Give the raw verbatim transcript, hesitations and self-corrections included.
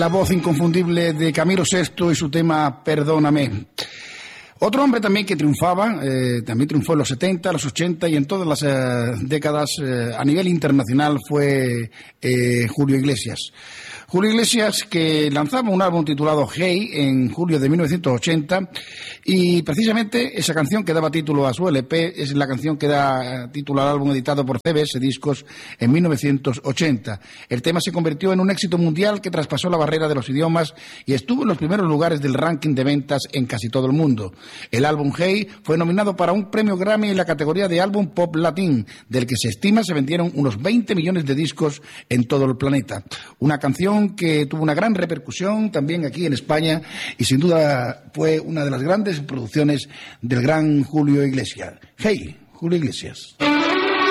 la voz inconfundible de Camilo sexto y su tema Perdóname. Otro hombre también que triunfaba, eh, también triunfó en los setenta, los ochenta y en todas las eh, décadas eh, a nivel internacional fue eh, Julio Iglesias. Julio Iglesias, que lanzaba un álbum titulado Hey en julio de mil novecientos ochenta, y precisamente esa canción que daba título a su L P es la canción que da título al álbum editado por C B S Discos en mil novecientos ochenta. El tema se convirtió en un éxito mundial que traspasó la barrera de los idiomas y estuvo en los primeros lugares del ranking de ventas en casi todo el mundo. El álbum Hey fue nominado para un premio Grammy en la categoría de álbum pop latín, del que se estima se vendieron unos veinte millones de discos en todo el planeta. Una canción que tuvo una gran repercusión también aquí en España y sin duda fue una de las grandes producciones del gran Julio Iglesias. Hey, Julio Iglesias.